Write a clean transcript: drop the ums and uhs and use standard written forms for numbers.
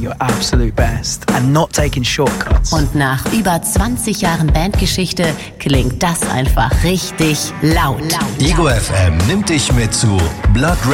your absolute best and not taking shortcuts. Und nach über 20 Jahren Bandgeschichte klingt das einfach richtig laut. Ego FM nimmt dich mit zu Blood